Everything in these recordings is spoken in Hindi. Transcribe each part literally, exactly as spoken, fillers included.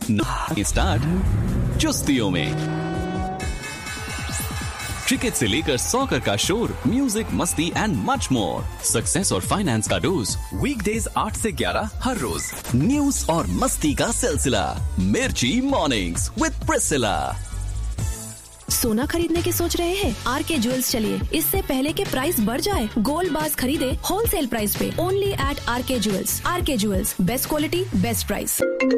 स्टार्ट चुस्तियों में। क्रिकेट से लेकर सॉकर का शोर, म्यूजिक, मस्ती एंड मच मोर। सक्सेस और फाइनेंस का डोज वीकडेज आठ से ग्यारह हर रोज। न्यूज और मस्ती का सिलसिला मिर्ची मॉर्निंग्स विद प्रिसिला। सोना खरीदने की सोच रहे हैं? आर के ज्वेल्स चलिए, इससे पहले के प्राइस बढ़ जाए, गोल्ड बार्स खरीदे होलसेल प्राइस पे ओनली एट आर के ज्वेल्स। आर के jewels, best quality best price.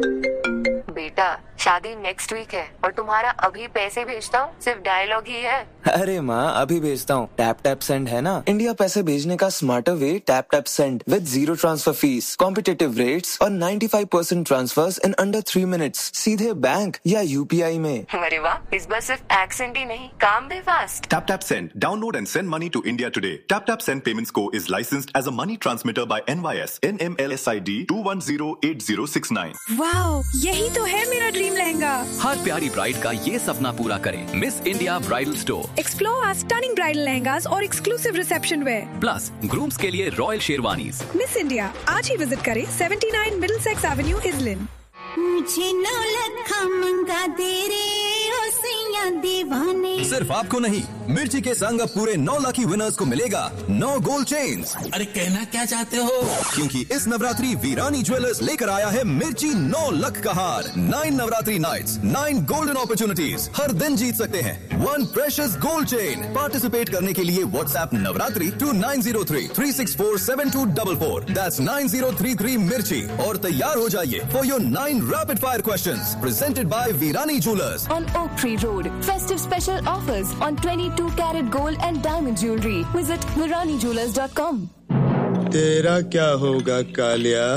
बेटा, शादी नेक्स्ट वीक है और तुम्हारा अभी पैसे भेजता हूँ सिर्फ डायलॉग ही है। अरे माँ, अभी भेजता हूँ। टैप टैप सेंड है ना, इंडिया पैसे भेजने का smarter way. Tap tap send with zero transfer fees, competitive rates और पचानवे percent transverse in under three minutes, सीधे बैंक या यूपीआई में। अरे वाह, इस बार सिर्फ एक्सेंट ही नहीं, काम भी fast. Tap Tap Send. Download and send money to India today. Tap Tap Send Payments Co. is licensed as a money transmitter by N Y S N M L S I D two one zero eight zero six nine. Wow, यही तो है मेरा ड्रीम लहंगा। हर प्यारी ब्राइड का ये सपना पूरा करें miss India bridal store. Explore our stunning bridal lehengas और exclusive reception where. Plus grooms के लिए रॉयल शेरवानीज। मिस इंडिया, आज ही विजिट करें उन्यासी मिडलसेक्स एवेन्यू, इजलिन। मुझे नौ लखा मंगा दे रे ओ सैया दीवाने। सिर्फ आपको नहीं, मिर्ची के संग अब पूरे नौ लाखी विनर्स को मिलेगा नौ गोल्ड चेन्स। अरे कहना क्या चाहते हो? क्योंकि इस नवरात्रि वीरानी ज्वेलर्स लेकर आया है मिर्ची नौ लख का हार। Nine Navratri nights, nine golden opportunities. हर दिन जीत सकते हैं one precious gold chain. Participate करने के लिए WhatsApp Navratri to nine zero three three six four seven to double four. That's nine zero three three मिर्ची और तैयार हो जाइए for your nine rapid fire questions presented by Virani Jewelers on Oak Tree Road. Festive special offers on twenty-two carat gold and diamond jewelry. Visit virani jewelers dot com. तेरा क्या होगा कालिया?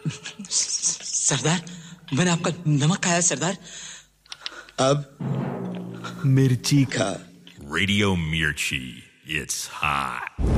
सरदार, मैंने आपका नमक खाया सरदार। अब मिर्ची खा। Radio Mirchi, it's hot.